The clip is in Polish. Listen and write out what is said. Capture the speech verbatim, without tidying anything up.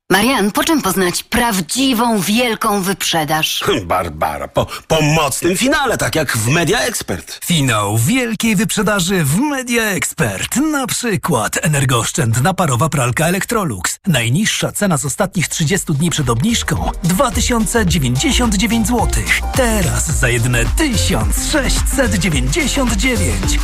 Marian, po czym poznać prawdziwą, wielką wyprzedaż? Barbara, po, po mocnym finale, tak jak w Media Expert. Finał wielkiej wyprzedaży w Media Expert. Na przykład energooszczędna parowa pralka Electrolux. Najniższa cena z ostatnich trzydziestu dni przed obniżką dwa tysiące dziewięćdziesiąt dziewięć złotych. Teraz za jedyne tysiąc sześćset dziewięćdziesiąt dziewięć.